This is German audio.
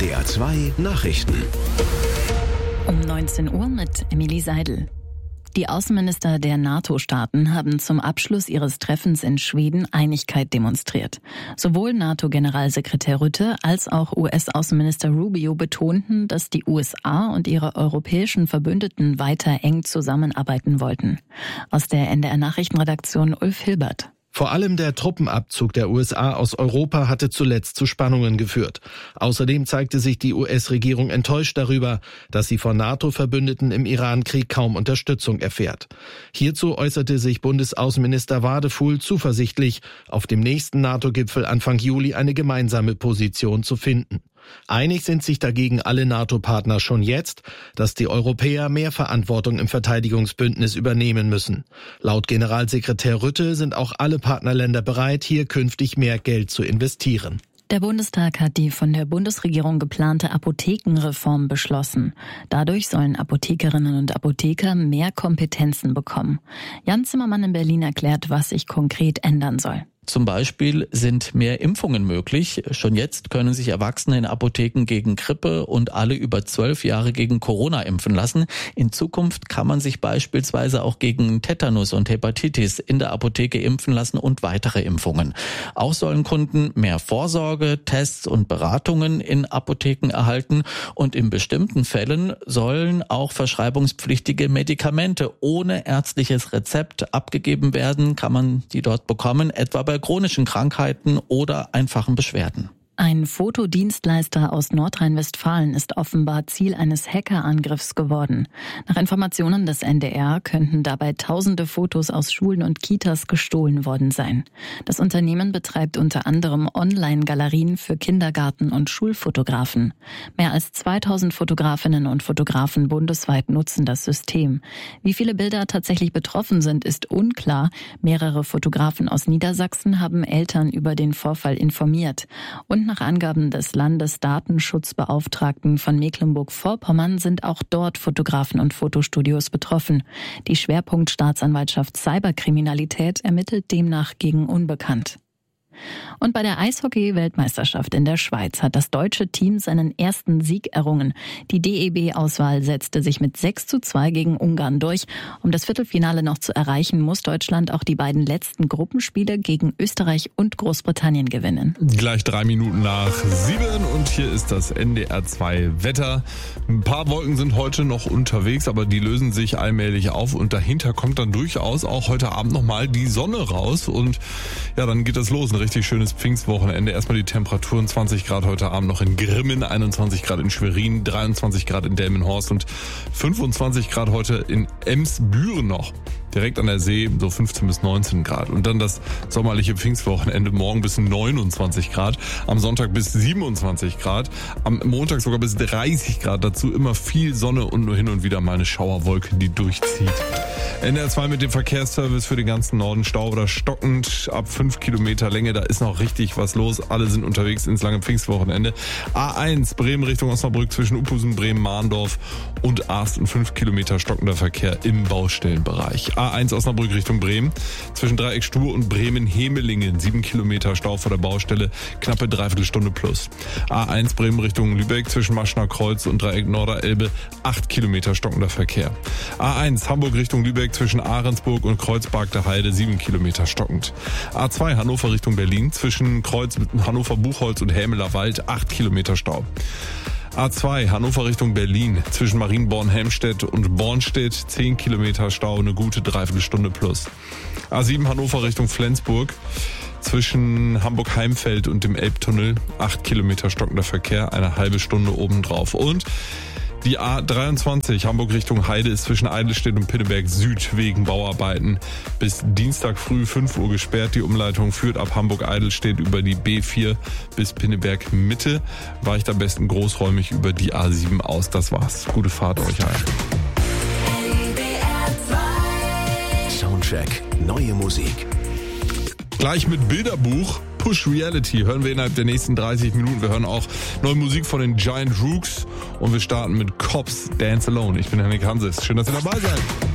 NDR 2 Nachrichten. Um 19 Uhr mit Emilie Seidel. Die Außenminister der NATO-Staaten haben zum Abschluss ihres Treffens in Schweden Einigkeit demonstriert. Sowohl NATO-Generalsekretär Rutte als auch US-Außenminister Rubio betonten, dass die USA und ihre europäischen Verbündeten weiter eng zusammenarbeiten wollten. Aus der NDR-Nachrichtenredaktion Ulf Hilbert. Vor allem der Truppenabzug der USA aus Europa hatte zuletzt zu Spannungen geführt. Außerdem zeigte sich die US-Regierung enttäuscht darüber, dass sie von NATO-Verbündeten im Iran-Krieg kaum Unterstützung erfährt. Hierzu äußerte sich Bundesaußenminister Wadefuhl zuversichtlich, auf dem nächsten NATO-Gipfel Anfang Juli eine gemeinsame Position zu finden. Einig sind sich dagegen alle NATO-Partner schon jetzt, dass die Europäer mehr Verantwortung im Verteidigungsbündnis übernehmen müssen. Laut Generalsekretär Rutte sind auch alle Partnerländer bereit, hier künftig mehr Geld zu investieren. Der Bundestag hat die von der Bundesregierung geplante Apothekenreform beschlossen. Dadurch sollen Apothekerinnen und Apotheker mehr Kompetenzen bekommen. Jan Zimmermann in Berlin erklärt, was sich konkret ändern soll. Zum Beispiel sind mehr Impfungen möglich. Schon jetzt können sich Erwachsene in Apotheken gegen Grippe und alle über 12 Jahre gegen Corona impfen lassen. In Zukunft kann man sich beispielsweise auch gegen Tetanus und Hepatitis in der Apotheke impfen lassen und weitere Impfungen. Auch sollen Kunden mehr Vorsorge, Tests und Beratungen in Apotheken erhalten. Und in bestimmten Fällen sollen auch verschreibungspflichtige Medikamente ohne ärztliches Rezept abgegeben werden. Kann man die dort bekommen, etwa bei chronischen Krankheiten oder einfachen Beschwerden. Ein Fotodienstleister aus Nordrhein-Westfalen ist offenbar Ziel eines Hackerangriffs geworden. Nach Informationen des NDR könnten dabei tausende Fotos aus Schulen und Kitas gestohlen worden sein. Das Unternehmen betreibt unter anderem Online-Galerien für Kindergarten- und Schulfotografen. Mehr als 2000 Fotografinnen und Fotografen bundesweit nutzen das System. Wie viele Bilder tatsächlich betroffen sind, ist unklar. Mehrere Fotografen aus Niedersachsen haben Eltern über den Vorfall informiert. Und nach Angaben des Landesdatenschutzbeauftragten von Mecklenburg-Vorpommern sind auch dort Fotografen und Fotostudios betroffen. Die Schwerpunktstaatsanwaltschaft Cyberkriminalität ermittelt demnach gegen Unbekannt. Und bei der Eishockey-Weltmeisterschaft in der Schweiz hat das deutsche Team seinen ersten Sieg errungen. Die DEB-Auswahl setzte sich mit 6:2 gegen Ungarn durch. Um das Viertelfinale noch zu erreichen, muss Deutschland auch die beiden letzten Gruppenspiele gegen Österreich und Großbritannien gewinnen. Gleich 3 Minuten nach 7 und hier ist das NDR 2 Wetter. Ein paar Wolken sind heute noch unterwegs, aber die lösen sich allmählich auf und dahinter kommt dann durchaus auch heute Abend nochmal die Sonne raus und ja, dann geht das los. Ein richtig schönes Pfingstwochenende. Erstmal die Temperaturen, 20 Grad heute Abend noch in Grimmen, 21 Grad in Schwerin, 23 Grad in Delmenhorst und 25 Grad heute in Emsbüren noch. Direkt an der See, so 15 bis 19 Grad. Und dann das sommerliche Pfingstwochenende, morgen bis 29 Grad, am Sonntag bis 27 Grad, am Montag sogar bis 30 Grad. Dazu immer viel Sonne und nur hin und wieder mal eine Schauerwolke, die durchzieht. NDR 2 mit dem Verkehrsservice für den ganzen Norden, Stau oder stockend ab 5 Kilometer Länge, da ist noch richtig was los. Alle sind unterwegs ins lange Pfingstwochenende. A1 Bremen Richtung Osnabrück zwischen Uphusen, Bremen, Mahndorf und Aast und 5 Kilometer stockender Verkehr im Baustellenbereich. A1 Osnabrück Richtung Bremen zwischen Dreieck Stur und Bremen-Hemelingen 7 Kilometer Stau vor der Baustelle, knappe Dreiviertelstunde plus. A1 Bremen Richtung Lübeck zwischen Maschner Kreuz und Dreieck Norderelbe 8 Kilometer stockender Verkehr. A1 Hamburg Richtung Lübeck zwischen Ahrensburg und Kreuzberg der Heide 7 Kilometer stockend. A2 Hannover Richtung Berlin zwischen Hannover-Buchholz und Hämeler Wald 8 Kilometer Stau. A2 Hannover Richtung Berlin zwischen Marienborn-Helmstedt und Bornstedt 10 Kilometer Stau, eine gute Dreiviertelstunde plus. A7 Hannover Richtung Flensburg zwischen Hamburg-Heimfeld und dem Elbtunnel 8 Kilometer stockender Verkehr, eine halbe Stunde obendrauf. Und die A23 Hamburg Richtung Heide ist zwischen Eidelstedt und Pinneberg Süd wegen Bauarbeiten bis Dienstag früh 5 Uhr gesperrt. Die Umleitung führt ab Hamburg-Eidelstedt über die B4 bis Pinneberg Mitte. Weicht am besten großräumig über die A7 aus. Das war's. Gute Fahrt euch allen. Soundcheck. Neue Musik. Gleich mit Bilderbuch. Push Reality hören wir innerhalb der nächsten 30 Minuten. Wir hören auch neue Musik von den Giant Rooks und wir starten mit Cops Dance Alone. Ich bin Henrik Hanses. Schön, dass ihr dabei seid.